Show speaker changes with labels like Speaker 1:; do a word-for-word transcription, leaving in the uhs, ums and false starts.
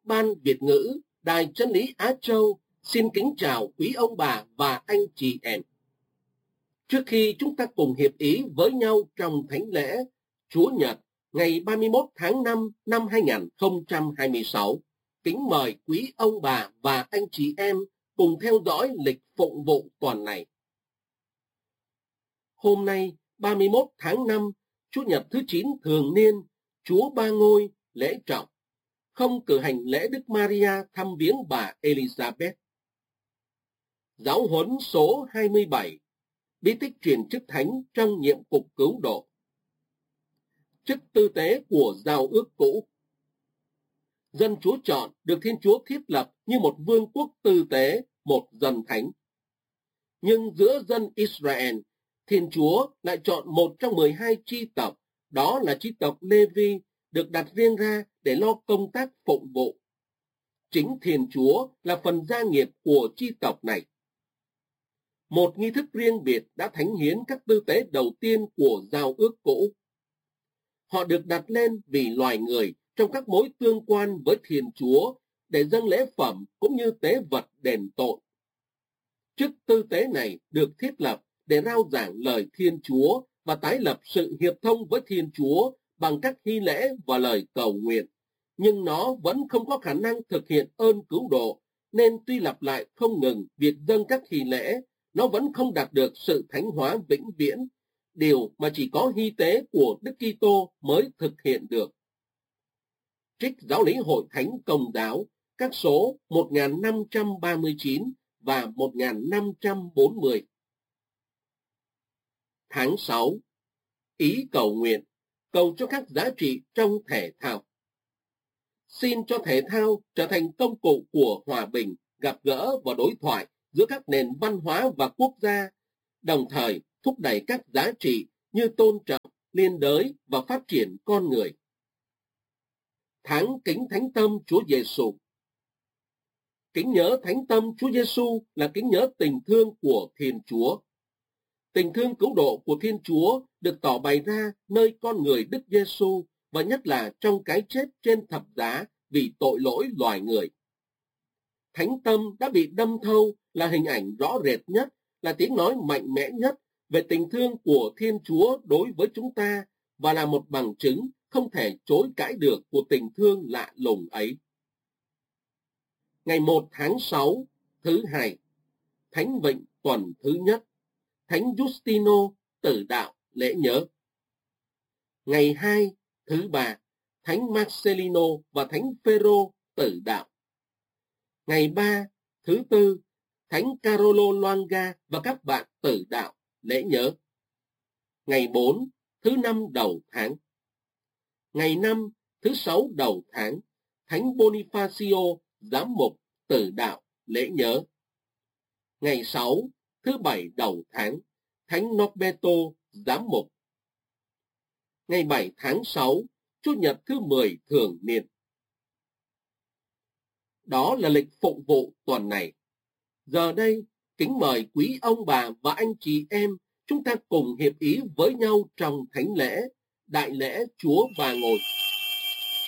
Speaker 1: Ban Việt ngữ, Đài Chân lý Á Châu xin kính chào quý ông bà và anh chị em. Trước khi chúng ta cùng hiệp ý với nhau trong thánh lễ Chúa Nhật ngày ba mươi mốt tháng năm năm hai nghìn không trăm hai mươi sáu, kính mời quý ông bà và anh chị em cùng theo dõi lịch phụng vụ tuần này. Hôm nay, ba mươi mốt tháng năm, Chủ nhật thứ chín thường niên, Chúa Ba Ngôi, lễ trọng, không cử hành lễ Đức Maria thăm viếng bà Elizabeth. Giáo huấn số hai mươi bảy, bí tích truyền chức thánh trong nhiệm cục cứu độ. Chức tư tế của giao ước cũ. Dân Chúa chọn được Thiên Chúa thiết lập như một vương quốc tư tế, một dân thánh. Nhưng giữa dân Israel, Thiên Chúa lại chọn một trong mười hai chi tộc, đó là chi tộc Lê-vi, được đặt riêng ra để lo công tác phụng vụ. Chính Thiên Chúa là phần gia nghiệp của chi tộc này. Một nghi thức riêng biệt đã thánh hiến các tư tế đầu tiên của giao ước cũ. Họ được đặt lên vì loài người trong các mối tương quan với Thiên Chúa để dâng lễ phẩm cũng như tế vật đền tội. Chức tư tế này được thiết lập để rao giảng lời Thiên Chúa và tái lập sự hiệp thông với Thiên Chúa bằng các nghi lễ và lời cầu nguyện. Nhưng nó vẫn không có khả năng thực hiện ơn cứu độ, nên tuy lặp lại không ngừng việc dâng các nghi lễ, nó vẫn không đạt được sự thánh hóa vĩnh viễn, điều mà chỉ có hy tế của Đức Kitô mới thực hiện được. Trích Giáo lý Hội Thánh Công giáo, các số một nghìn năm trăm ba mươi chín và một nghìn năm trăm bốn mươi. Tháng sáu. Ý cầu nguyện, cầu cho các giá trị trong thể thao. Xin cho thể thao trở thành công cụ của hòa bình, gặp gỡ và đối thoại giữa các nền văn hóa và quốc gia, đồng thời thúc đẩy các giá trị như tôn trọng, liên đới và phát triển con người. Tháng kính thánh tâm Chúa Giêsu. Kính nhớ thánh tâm Chúa Giêsu là kính nhớ tình thương của Thiên Chúa. Tình thương cứu độ của Thiên Chúa được tỏ bày ra nơi con người Đức Giêsu và nhất là trong cái chết trên thập giá vì tội lỗi loài người. Thánh tâm đã bị đâm thâu là hình ảnh rõ rệt nhất, là tiếng nói mạnh mẽ nhất về tình thương của Thiên Chúa đối với chúng ta và là một bằng chứng không thể chối cãi được của tình thương lạ lùng ấy. Ngày một tháng sáu, thứ hai, Thánh Vịnh tuần thứ nhất, Thánh Giustino tử đạo lễ nhớ. Ngày hai, thứ ba, Thánh Marcelino và Thánh Phêrô tử đạo. Ngày ba, thứ tư, Thánh Carolo Loanga và các bạn tử đạo lễ nhớ. Ngày bốn, thứ năm đầu tháng. Ngày năm, thứ sáu đầu tháng, Thánh Bonifacio giám mục tử đạo lễ nhớ. Ngày sáu, thứ bảy đầu tháng, Thánh Norberto giám mục. Ngày bảy tháng sáu, Chủ nhật thứ mười thường niên. Đó là lịch phụng vụ tuần này. Giờ đây, kính mời quý ông bà và anh chị em chúng ta cùng hiệp ý với nhau trong thánh lễ, đại lễ Chúa Ba Ngôi.